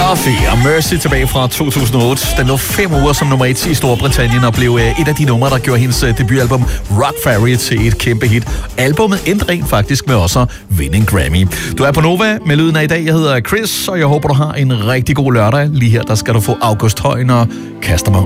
Duffy og Mercy tilbage fra 2008. Den lå 5 uger som nummer 1 i Storbritannien og blev et af de numre, der gjorde hendes debutalbum Rock Fairy til et kæmpe hit. Albummet endte rent faktisk med også at vinde en Grammy. Du er på Nova med lyden af i dag. Jeg hedder Chris, og jeg håber, du har en rigtig god lørdag. Lige her, der skal du få August Højen og Kaster mig